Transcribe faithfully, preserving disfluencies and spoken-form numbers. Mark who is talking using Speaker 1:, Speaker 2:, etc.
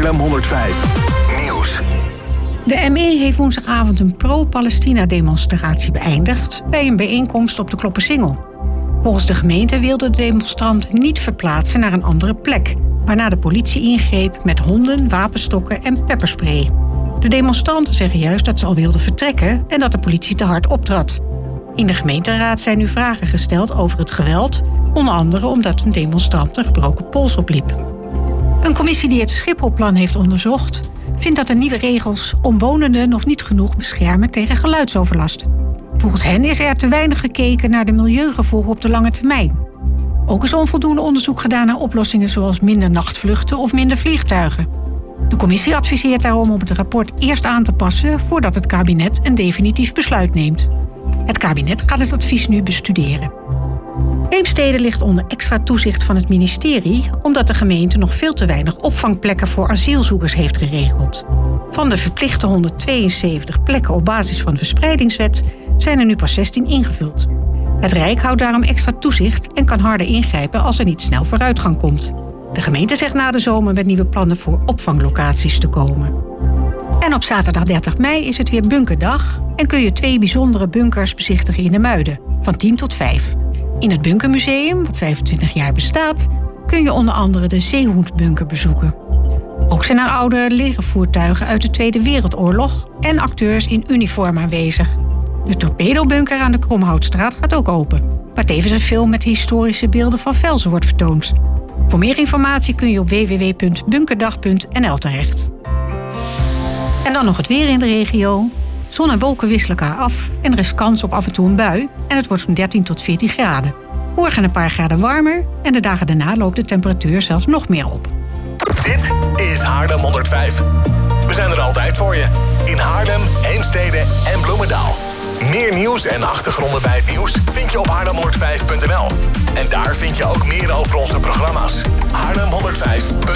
Speaker 1: Haarlem honderdvijf Nieuws.
Speaker 2: De M E heeft woensdagavond een pro-Palestina-demonstratie beëindigd bij een bijeenkomst op de Kloppersingel. Volgens de gemeente wilde de demonstrant niet verplaatsen naar een andere plek, waarna de politie ingreep met honden, wapenstokken en pepperspray. De demonstranten zeggen juist dat ze al wilden vertrekken en dat de politie te hard optrad. In de gemeenteraad zijn nu vragen gesteld over het geweld, onder andere omdat een demonstrant een gebroken pols opliep. Een commissie die het Schipholplan heeft onderzocht, vindt dat de nieuwe regels omwonenden nog niet genoeg beschermen tegen geluidsoverlast. Volgens hen is er te weinig gekeken naar de milieugevolgen op de lange termijn. Ook is onvoldoende onderzoek gedaan naar oplossingen zoals minder nachtvluchten of minder vliegtuigen. De commissie adviseert daarom om het rapport eerst aan te passen voordat het kabinet een definitief besluit neemt. Het kabinet gaat het advies nu bestuderen. Heemstede ligt onder extra toezicht van het ministerie, omdat de gemeente nog veel te weinig opvangplekken voor asielzoekers heeft geregeld. Van de verplichte honderdtweeënzeventig plekken op basis van de verspreidingswet zijn er nu pas zestien ingevuld. Het Rijk houdt daarom extra toezicht en kan harder ingrijpen als er niet snel vooruitgang komt. De gemeente zegt na de zomer met nieuwe plannen voor opvanglocaties te komen. En op zaterdag dertig mei is het weer bunkerdag en kun je twee bijzondere bunkers bezichtigen in de Muiden, van tien tot vijf. In het Bunkermuseum, wat vijfentwintig jaar bestaat, kun je onder andere de Zeehoendbunker bezoeken. Ook zijn er oude legervoertuigen uit de Tweede Wereldoorlog en acteurs in uniform aanwezig. De torpedobunker aan de Kromhoutstraat gaat ook open, waar tevens een film met historische beelden van Velzen wordt vertoond. Voor meer informatie kun je op w w w punt bunkerdag punt n l terecht. En dan nog het weer in de regio. Zon en wolken wisselen elkaar af en er is kans op af en toe een bui en het wordt zo'n dertien tot veertien graden. Morgen een paar graden warmer en de dagen daarna loopt de temperatuur zelfs nog meer op.
Speaker 1: Dit is Haarlem honderdvijf. We zijn er altijd voor je. In Haarlem, Heemstede en Bloemendaal. Meer nieuws en achtergronden bij het nieuws vind je op haarlem honderdvijf punt n l. En daar vind je ook meer over onze programma's. Haarlem honderdvijf punt n l